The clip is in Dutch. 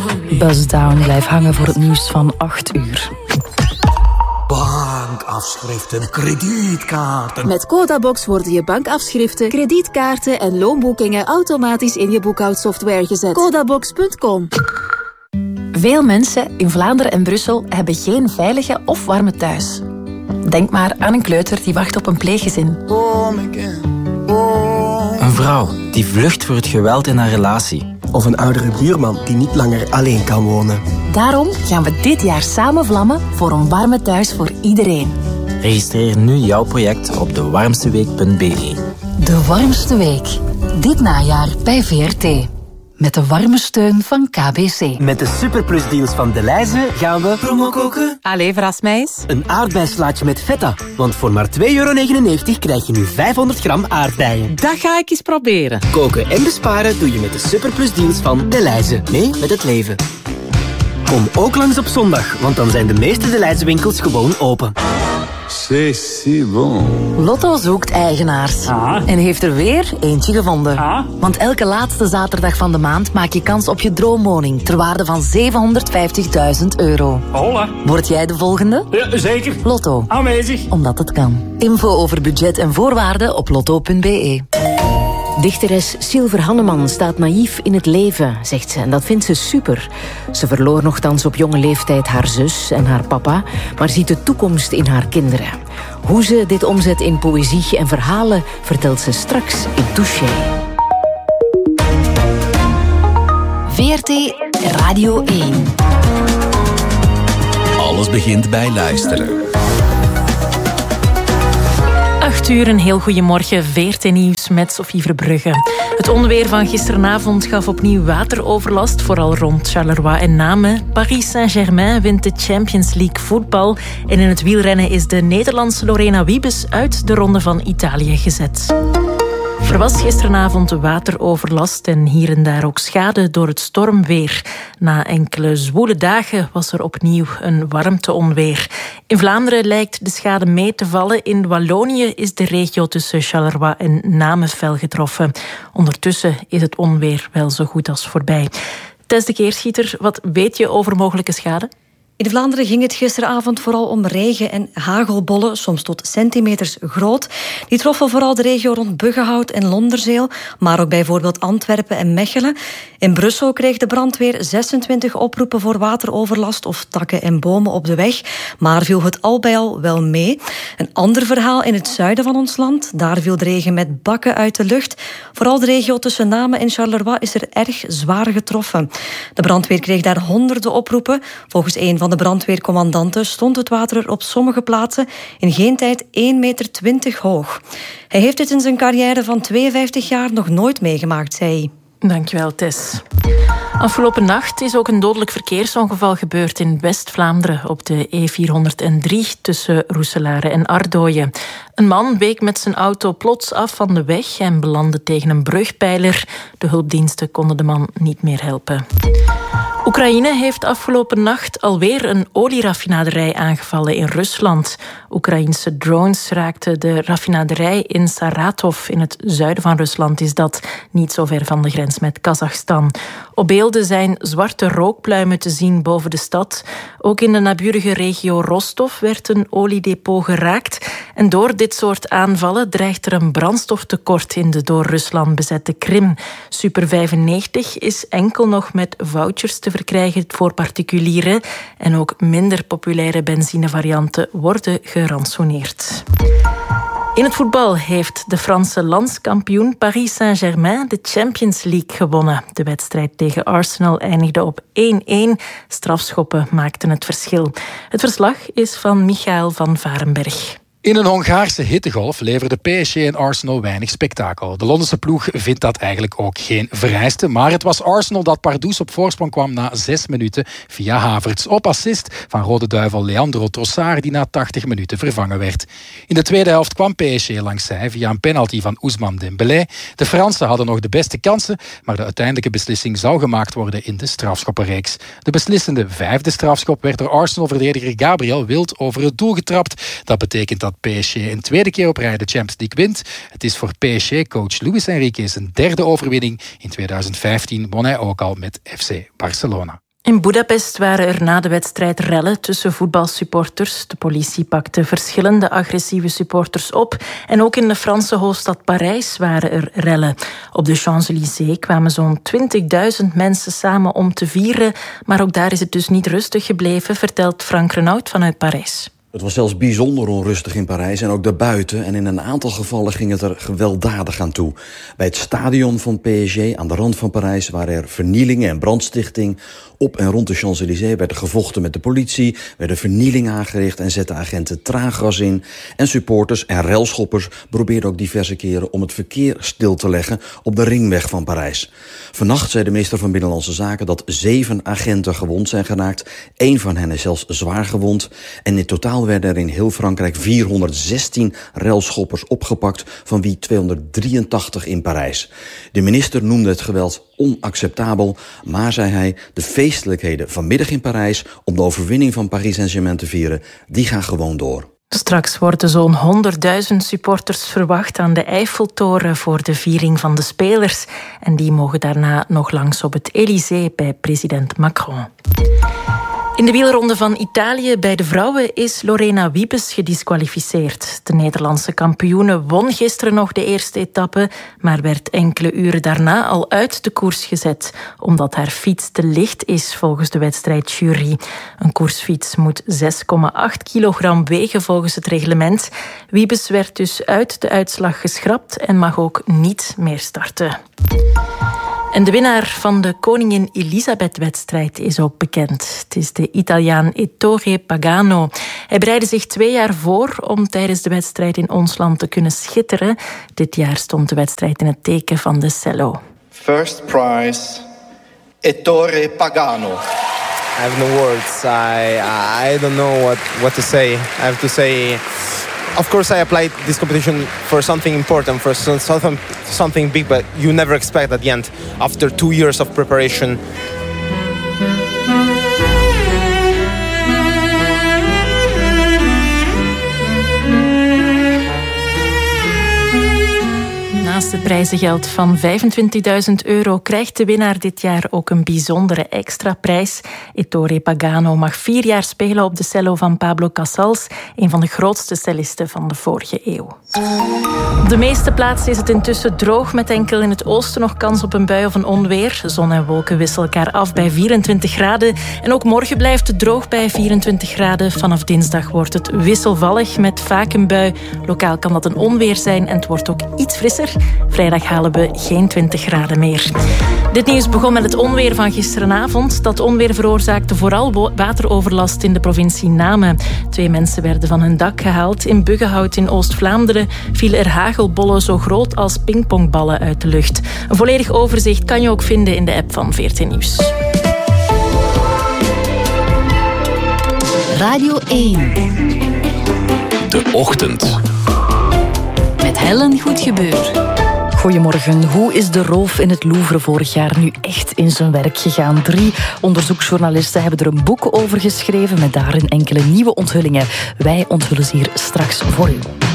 Buzz Down, blijf hangen voor het nieuws van 8 uur. Bankafschriften, kredietkaarten. Met Codabox worden je bankafschriften, kredietkaarten en loonboekingen automatisch in je boekhoudsoftware gezet. Codabox.com. Veel mensen in Vlaanderen en Brussel hebben geen veilige of warme thuis. Denk maar aan een kleuter die wacht op een pleeggezin. Een vrouw die vlucht voor het geweld in haar relatie. Of een oudere buurman die niet langer alleen kan wonen. Daarom gaan we dit jaar samen vlammen voor een warme thuis voor iedereen. Registreer nu jouw project op dewarmsteweek.be. De warmste week. Dit najaar bij VRT. Met de warme steun van KBC. Met de superplusdeals van Delhaize gaan we promo koken. Allee, verras mij eens. Een aardbeislaatje met feta. Want voor maar €2,99 krijg je nu 500 gram aardbeien. Dat ga ik eens proberen. Koken en besparen doe je met de superplusdeals van Delhaize. Mee met het leven. Kom ook langs op zondag, want dan zijn de meeste Delhaize winkels gewoon open. C'est si bon. Lotto zoekt eigenaars. En heeft er weer eentje gevonden. Want elke laatste zaterdag van de maand maak je kans op je droomwoning ter waarde van €750.000. Hola. Word jij de volgende? Ja, zeker. Lotto. Aanwezig. Omdat het kan. Info over budget en voorwaarden op lotto.be. Dichteres Silver Hanneman staat naïef in het leven, zegt ze. En dat vindt ze super. Ze verloor nochtans op jonge leeftijd haar zus en haar papa, maar ziet de toekomst in haar kinderen. Hoe ze dit omzet in poëzie en verhalen vertelt ze straks in Touché. VRT Radio 1. Alles begint bij luisteren. 8 uur, een heel goeiemorgen. VRT Nieuws met Sophie Verbrugge. Het onweer van gisteravond gaf opnieuw wateroverlast, vooral rond Charleroi en Namen. Paris Saint-Germain wint de Champions League voetbal. En in het wielrennen is de Nederlandse Lorena Wiebes uit de Ronde van Italië gezet. Er was gisteravond wateroverlast en hier en daar ook schade door het stormweer. Na enkele zwoele dagen was er opnieuw een warmteonweer. In Vlaanderen lijkt de schade mee te vallen. In Wallonië is de regio tussen Charleroi en Namen fel getroffen. Ondertussen is het onweer wel zo goed als voorbij. Tess de Keerschieter, wat weet je over mogelijke schade? In Vlaanderen ging het gisteravond vooral om regen- en hagelbollen, soms tot centimeters groot. Die troffen vooral de regio rond Buggenhout en Londerzeel, maar ook bijvoorbeeld Antwerpen en Mechelen. In Brussel kreeg de brandweer 26 oproepen voor wateroverlast of takken en bomen op de weg, maar viel het al bij al wel mee. Een ander verhaal in het zuiden van ons land. Daar viel de regen met bakken uit de lucht. Vooral de regio tussen Namen en Charleroi is er erg zwaar getroffen. De brandweer kreeg daar honderden oproepen. Volgens een van de brandweercommandanten stond het water er op sommige plaatsen in geen tijd 1,20 meter hoog. Hij heeft dit in zijn carrière van 52 jaar nog nooit meegemaakt, zei hij. Dankjewel, Tess. Afgelopen nacht is ook een dodelijk verkeersongeval gebeurd in West-Vlaanderen op de E403 tussen Roeselare en Ardooien. Een man week met zijn auto plots af van de weg en belandde tegen een brugpijler. De hulpdiensten konden de man niet meer helpen. Oekraïne heeft afgelopen nacht alweer een olieraffinaderij aangevallen in Rusland. Oekraïense drones raakten de raffinaderij in Saratov. In het zuiden van Rusland is dat, niet zo ver van de grens met Kazachstan. Op beelden zijn zwarte rookpluimen te zien boven de stad. Ook in de naburige regio Rostov werd een oliedepot geraakt. En door dit soort aanvallen dreigt er een brandstoftekort in de door Rusland bezette Krim. Super 95 is enkel nog met vouchers te verkrijgen voor particulieren. En ook minder populaire benzinevarianten worden gerantsoeneerd. In het voetbal heeft de Franse landskampioen Paris Saint-Germain de Champions League gewonnen. De wedstrijd tegen Arsenal eindigde op 1-1. Strafschoppen maakten het verschil. Het verslag is van Michael van Varenberg. In een Hongaarse hittegolf leverde PSG en Arsenal weinig spektakel. De Londense ploeg vindt dat eigenlijk ook geen vereiste, maar het was Arsenal dat pardoes op voorsprong kwam na 6 minuten via Havertz. Op assist van Rode Duivel Leandro Trossard, die na 80 minuten vervangen werd. In de tweede helft kwam PSG langs zij via een penalty van Ousmane Dembélé. De Fransen hadden nog de beste kansen, maar de uiteindelijke beslissing zou gemaakt worden in de strafschoppenreeks. De beslissende 5e strafschop werd door Arsenal-verdediger Gabriel Wild over het doel getrapt. Dat betekent dat PSG een tweede keer op rij de Champions League wint. Het is voor PSG-coach Luis Enrique zijn 3e overwinning. In 2015 won hij ook al met FC Barcelona. In Budapest waren er na de wedstrijd rellen tussen voetbalsupporters. De politie pakte verschillende agressieve supporters op. En ook in de Franse hoofdstad Parijs waren er rellen. Op de Champs-Élysées kwamen zo'n 20.000 mensen samen om te vieren. Maar ook daar is het dus niet rustig gebleven, vertelt Frank Renaud vanuit Parijs. Het was zelfs bijzonder onrustig in Parijs en ook daarbuiten. En in een aantal gevallen ging het er gewelddadig aan toe. Bij het stadion van PSG aan de rand van Parijs waren er vernielingen en brandstichting. Op en rond de Champs-Élysées werd er gevochten met de politie, werden vernielingen aangericht en zetten agenten traangas in. En supporters en relschoppers probeerden ook diverse keren om het verkeer stil te leggen op de ringweg van Parijs. Vannacht zei de minister van Binnenlandse Zaken dat 7 agenten gewond zijn geraakt. 1 van hen is zelfs zwaar gewond. En in totaal werden er in heel Frankrijk 416 relschoppers opgepakt, van wie 283 in Parijs. De minister noemde het geweld onacceptabel, maar, zei hij, de feestelijkheden vanmiddag in Parijs om de overwinning van Paris Saint-Germain te vieren, die gaan gewoon door. Straks worden zo'n 100.000 supporters verwacht aan de Eiffeltoren voor de viering van de spelers. En die mogen daarna nog langs op het Élysée bij president Macron. In de wielronde van Italië bij de vrouwen is Lorena Wiebes gedisqualificeerd. De Nederlandse kampioene won gisteren nog de eerste etappe, maar werd enkele uren daarna al uit de koers gezet, omdat haar fiets te licht is volgens de wedstrijdjury. Een koersfiets moet 6,8 kilogram wegen volgens het reglement. Wiebes werd dus uit de uitslag geschrapt en mag ook niet meer starten. En de winnaar van de Koningin Elisabeth-wedstrijd is ook bekend. Het is de Italiaan Ettore Pagano. Hij bereidde zich 2 jaar voor om tijdens de wedstrijd in ons land te kunnen schitteren. Dit jaar stond de wedstrijd in het teken van de cello. First prize, Ettore Pagano. I have no words. I don't know what to say. I have to say, of course, I applied this competition for something important, for something big, but you never expect at the end, after 2 years of preparation. Naast het prijzengeld van €25.000 krijgt de winnaar dit jaar ook een bijzondere extra prijs. Ettore Pagano mag 4 jaar spelen op de cello van Pablo Casals, een van de grootste cellisten van de vorige eeuw. Op de meeste plaatsen is het intussen droog, met enkel in het oosten nog kans op een bui of een onweer. Zon en wolken wisselen elkaar af bij 24 graden. En ook morgen blijft het droog bij 24 graden. Vanaf dinsdag wordt het wisselvallig met vaak een bui. Lokaal kan dat een onweer zijn en het wordt ook iets frisser. Vrijdag halen we geen 20 graden meer. Dit nieuws begon met het onweer van gisterenavond. Dat onweer veroorzaakte vooral wateroverlast in de provincie Namen. 2 mensen werden van hun dak gehaald. In Buggenhout in Oost-Vlaanderen vielen er hagelbollen zo groot als pingpongballen uit de lucht. Een volledig overzicht kan je ook vinden in de app van VRT Nieuws. Radio 1. De Ochtend. Met Helen Goedgebeur. Goedemorgen. Hoe is de roof in het Louvre vorig jaar nu echt in zijn werk gegaan? 3 onderzoeksjournalisten hebben er een boek over geschreven met daarin enkele nieuwe onthullingen. Wij onthullen ze hier straks voor u.